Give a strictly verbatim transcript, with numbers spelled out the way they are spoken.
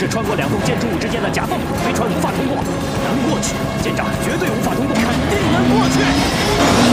穿过两栋建筑物之间的夹缝，飞船无法通过。能过去，舰长绝对无法通过。肯定能过去。